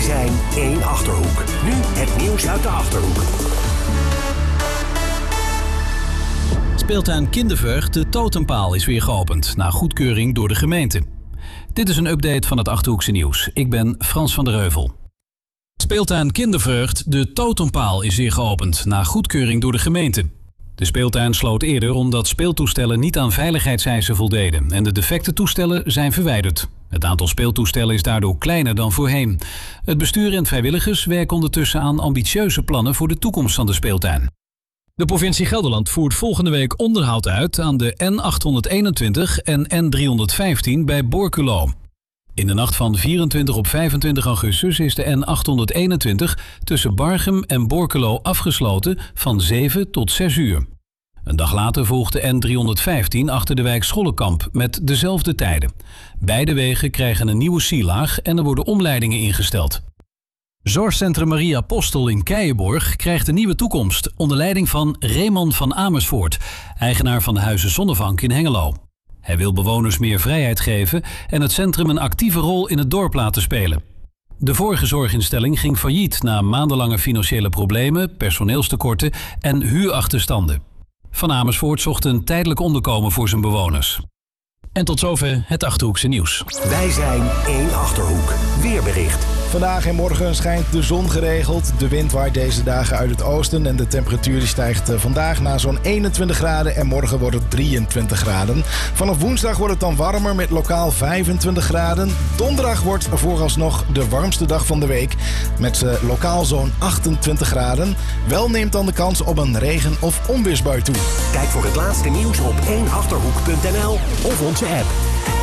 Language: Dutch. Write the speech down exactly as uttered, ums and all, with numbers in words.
zijn één Achterhoek. Nu het nieuws uit de Achterhoek. Speeltuin Kindervreugd, de Totempaal, is weer geopend na goedkeuring door de gemeente. Dit is een update van het Achterhoekse nieuws. Ik ben Frans van der Heuvel. Speeltuin Kindervreugd, de Totempaal, is weer geopend na goedkeuring door de gemeente. De speeltuin sloot eerder omdat speeltoestellen niet aan veiligheidseisen voldeden en de defecte toestellen zijn verwijderd. Het aantal speeltoestellen is daardoor kleiner dan voorheen. Het bestuur en vrijwilligers werken ondertussen aan ambitieuze plannen voor de toekomst van de speeltuin. De provincie Gelderland voert volgende week onderhoud uit aan de N achthonderdeenentwintig en N driehonderdvijftien bij Borculo. In de nacht van vierentwintig op vijfentwintig augustus is de N achthonderdeenentwintig tussen Barchem en Borculo afgesloten van zeven tot zes uur. Een dag later volgt de N driehonderdvijftien achter de wijk Schollekamp met dezelfde tijden. Beide wegen krijgen een nieuwe sielaag en er worden omleidingen ingesteld. Zorgcentrum Maria Apostel in Keijenborg krijgt een nieuwe toekomst onder leiding van Reeman van Amersfoort, eigenaar van de Huizen Zonnevank in Hengelo. Hij wil bewoners meer vrijheid geven en het centrum een actieve rol in het dorp laten spelen. De vorige zorginstelling ging failliet na maandenlange financiële problemen, personeelstekorten en huurachterstanden. Van Amersfoort zocht een tijdelijk onderkomen voor zijn bewoners. En tot zover het Achterhoekse nieuws. Wij zijn één Achterhoek. Weerbericht. Vandaag en morgen schijnt de zon geregeld. De wind waait deze dagen uit het oosten en de temperatuur die stijgt vandaag naar zo'n eenentwintig graden en morgen wordt het drieëntwintig graden. Vanaf woensdag wordt het dan warmer met lokaal vijfentwintig graden. Donderdag wordt vooralsnog de warmste dag van de week met uh, lokaal zo'n achtentwintig graden. Wel neemt dan de kans op een regen- of onweersbui toe. Kijk voor het laatste nieuws op één achterhoek punt n l of onze app.